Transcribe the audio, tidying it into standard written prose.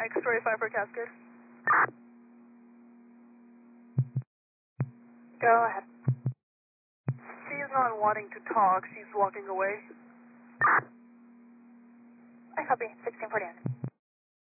X-ray 5 for Cascade. Go ahead. She's not wanting to talk. She's walking away. I copy. 1640.